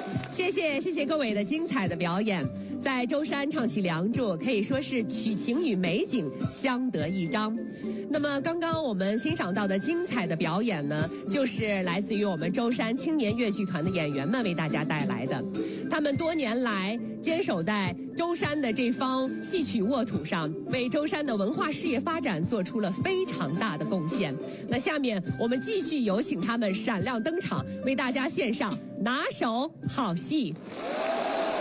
谢谢各位的精彩的表演。在舟山唱起《梁祝》，可以说是曲情与美景相得益彰。那么刚刚我们欣赏到的精彩的表演呢，就是来自于我们舟山青年越剧团的演员们为大家带来的。他们多年来坚守在舟山的这方戏曲沃土上，为舟山的文化事业发展做出了非常大的贡献。那下面我们继续有请他们闪亮登场，为大家献上拿手好戏。